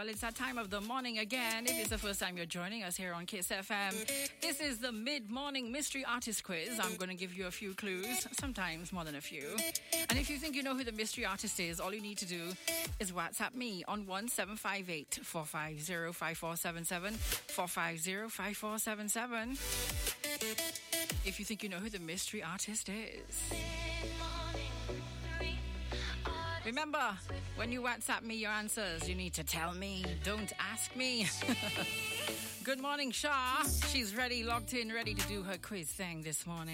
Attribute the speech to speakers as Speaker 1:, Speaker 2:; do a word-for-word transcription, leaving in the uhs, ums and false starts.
Speaker 1: Well, it's that time of the morning again. If it's the first time you're joining us here on Kiss F M, this is the mid-morning mystery artist quiz. I'm going to give you a few clues, sometimes more than a few. And if you think you know who the mystery artist is, all you need to do is WhatsApp me on one seven five eight, four five zero, five four seven seven, four five zero, five four seven seven. If you think you know who the mystery artist is. Remember, when you WhatsApp me your answers, you need to tell me, don't ask me. Good morning, Shah. She's ready, logged in, ready to do her quiz thing this morning.